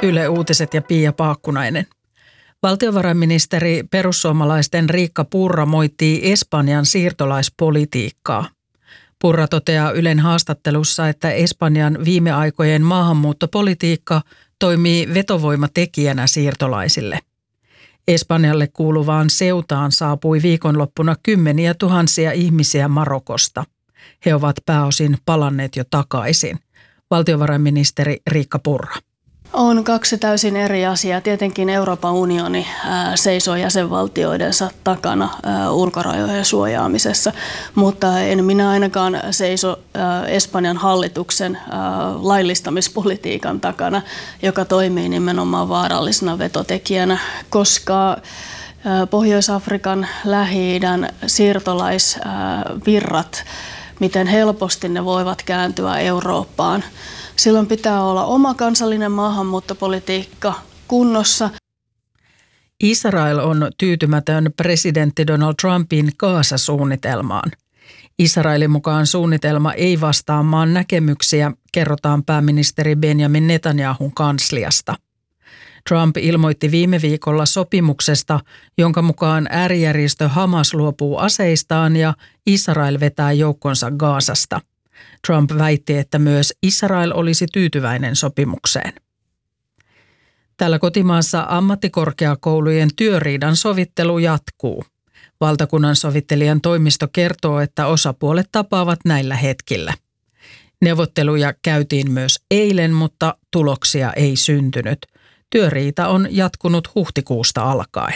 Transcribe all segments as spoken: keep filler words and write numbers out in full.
Yle Uutiset ja Pia Paakkunainen. Valtiovarainministeri perussuomalaisten Riikka Purra moittii Espanjan siirtolaispolitiikkaa. Purra toteaa Ylen haastattelussa, että Espanjan viime aikojen maahanmuuttopolitiikka toimii vetovoimatekijänä siirtolaisille. Espanjalle kuuluvaan Ceutaan saapui viikonloppuna kymmeniä tuhansia ihmisiä Marokosta. He ovat pääosin palanneet jo takaisin. Valtiovarainministeri Riikka Purra. On kaksi täysin eri asiaa. Tietenkin Euroopan unioni ää, seisoo jäsenvaltioidensa takana ää, ulkorajojen suojaamisessa, mutta en minä ainakaan seiso ää, Espanjan hallituksen ää, laillistamispolitiikan takana, joka toimii nimenomaan vaarallisena vetotekijänä, koska ää, Pohjois-Afrikan, Lähi-idän siirtolaisvirrat, miten helposti ne voivat kääntyä Eurooppaan. Silloin pitää olla oma kansallinen maahanmuuttopolitiikka kunnossa. Israel on tyytymätön presidentti Donald Trumpin Gaza-suunnitelmaan. Israelin mukaan suunnitelma ei vastaa maan näkemyksiä, kerrotaan pääministeri Benjamin Netanyahun kansliasta. Trump ilmoitti viime viikolla sopimuksesta, jonka mukaan äärijärjestö Hamas luopuu aseistaan ja Israel vetää joukkonsa Gazasta. Trump väitti, että myös Israel olisi tyytyväinen sopimukseen. Täällä kotimaassa ammattikorkeakoulujen työriidan sovittelu jatkuu. Valtakunnan sovittelijan toimisto kertoo, että osapuolet tapaavat näillä hetkillä. Neuvotteluja käytiin myös eilen, mutta tuloksia ei syntynyt. Työriita on jatkunut huhtikuusta alkaen.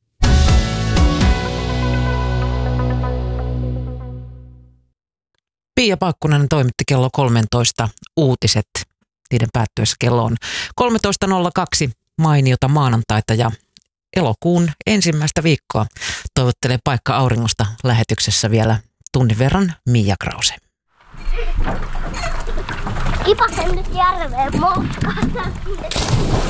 Pia Paakkunainen toimitti kello kolmetoista uutiset. Niiden päättyessä kello on kolmetoista nolla kaksi mainiota maanantaita ja elokuun ensimmäistä viikkoa toivottelee Paikka auringosta lähetyksessä vielä tunnin verran Mia Krause. Kipasen nyt järveen moukkaan.